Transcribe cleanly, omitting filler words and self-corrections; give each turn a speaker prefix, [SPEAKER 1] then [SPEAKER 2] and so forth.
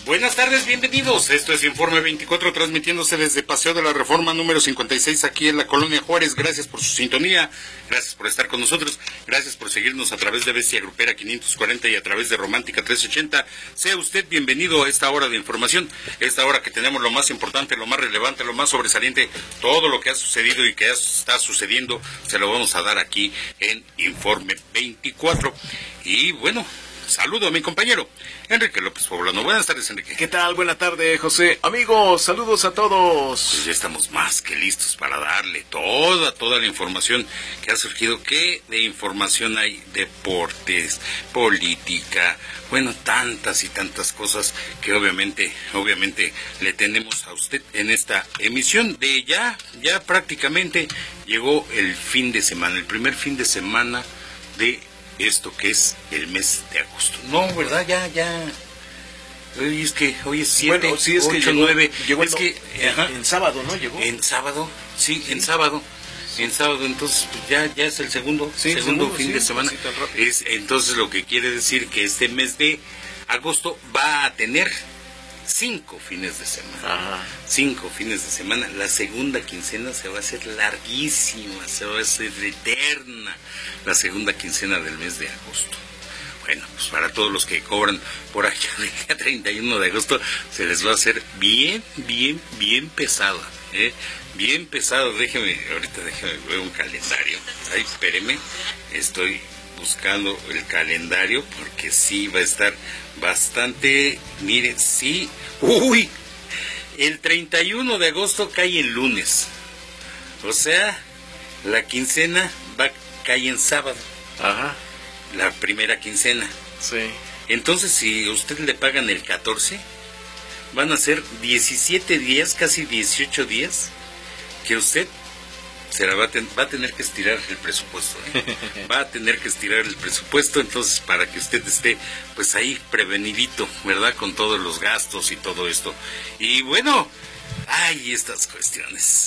[SPEAKER 1] Buenas tardes, bienvenidos. Esto es Informe 24, transmitiéndose desde Paseo de la Reforma número 56, aquí en la Colonia Juárez. Gracias por su sintonía, gracias por estar con nosotros, gracias por seguirnos a través de Bestia Grupera 540 y a través de Romántica 380. Sea usted bienvenido a esta hora de información, esta hora que tenemos lo más importante, lo más relevante, lo más sobresaliente, todo lo que ha sucedido y que está sucediendo, se lo vamos a dar aquí en Informe 24. Y bueno, saludo a mi compañero Enrique López Poblano. Buenas tardes, Enrique.
[SPEAKER 2] ¿Qué tal? Buena tarde, José. Amigos, saludos a todos.
[SPEAKER 1] Pues ya estamos más que listos para darle toda la información que ha surgido. ¿Qué de información hay? Deportes, política, bueno, tantas y tantas cosas que obviamente le tenemos a usted en esta emisión de ya prácticamente llegó el fin de semana, el primer fin de semana de esto que es el mes de agosto. No, ¿verdad? Ya. Hoy es 7,
[SPEAKER 2] bueno, sí, es
[SPEAKER 1] 8,
[SPEAKER 2] que llegó,
[SPEAKER 1] 9.
[SPEAKER 2] Llegó
[SPEAKER 1] es que
[SPEAKER 2] en sábado, ¿no? Llegó.
[SPEAKER 1] En sábado, sí. En sábado, entonces pues, ya es el segundo fin de semana. Entonces lo que quiere decir que este mes de agosto va a tener 5 fines de semana.
[SPEAKER 2] Ajá.
[SPEAKER 1] 5 fines de semana. La segunda quincena se va a hacer larguísima, se va a hacer eterna. La segunda quincena del mes de agosto. Bueno, pues para todos los que cobran por allá del día 31 de agosto, se les va a hacer bien pesado. Bien pesado. Déjeme ver un calendario. Ay, espéreme. Estoy buscando el calendario porque sí va a estar bastante, mire, sí, el 31 de agosto cae en lunes, o sea, la quincena cae en sábado.
[SPEAKER 2] Ajá.
[SPEAKER 1] La primera quincena.
[SPEAKER 2] Sí.
[SPEAKER 1] Entonces, si a usted le pagan el 14, van a ser 17 días, casi 18 días, que usted va a tener que estirar el presupuesto, va a tener que estirar el presupuesto, entonces para que usted esté pues ahí prevenidito, ¿verdad? Con todos los gastos y todo esto. Y bueno, hay estas cuestiones.